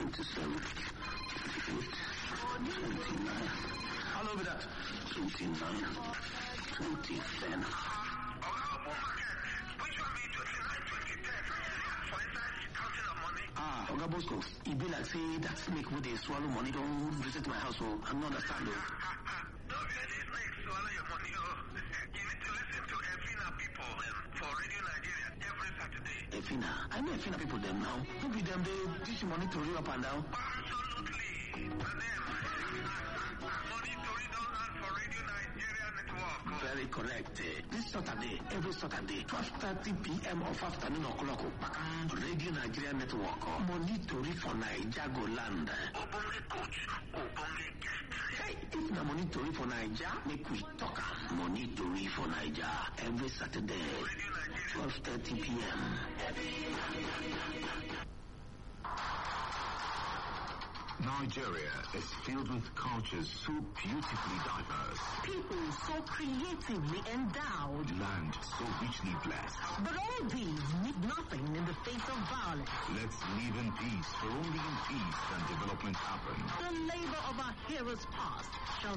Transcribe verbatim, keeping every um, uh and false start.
twenty-seven, twenty-eight, twenty-nine. How long with that? twenty-nine, twenty, ten. Ah, Oga Bosco, e be like say that snake wey dey swallow money don visit my house, so I no understand o. No be any snake swallow your money, oh. You need to listen to Efina people um, for Radio Nigeria every Saturday. Efina, I know Efina people dem now. Who be dem dey teach money to read up and down? Absolutely, na dem. Money Tori don land for Radio Nigeria Network. Very correct. This Saturday, every Saturday, twelve thirty p.m. of afternoon o'clock, Radio Nigeria Network. Money Tori for Naija go land. Obonge coach, Obonge guest. Hey, if na Money Tori for Naija, make we talk am. Money Tori for Naija every Saturday, twelve thirty p.m. Nigeria is filled with cultures so beautifully diverse. People so creatively endowed. Land so richly blessed. But all these need nothing in the face of violence. Let's live in peace, for only in peace can development happen. The labor of our heroes past shall